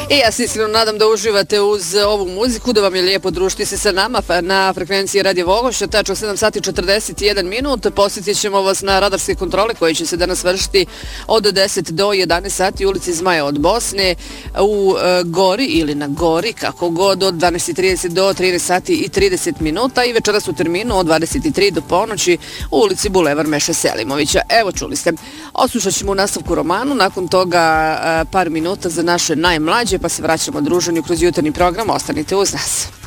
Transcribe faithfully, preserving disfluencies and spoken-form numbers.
E, ja se iskreno nadam da uživate uz ovu muziku, da vam je lijepo družiti se sa nama na frekvenciji Radio Vogošća, tačno sedam sati četrdeset jedan minut. Posjetit ćemo vas na radarske kontrole koje će se danas vršiti od deset do jedanaest sati u ulici Zmaja od Bosne u e, Gori ili na Gori, kako god, od dvanaest i trideset do trinaest sati i trideset minuta i večeras u terminu od dvadeset i tri do ponoći u ulici Bulevar Meše Selimovića. Evo, čuli ste. Oslušat ćemo u nastavku romanu, nakon toga e, par minuta za naše najmlađe, pa se vraćamo druženju kroz jutarnji program. Ostanite uz nas.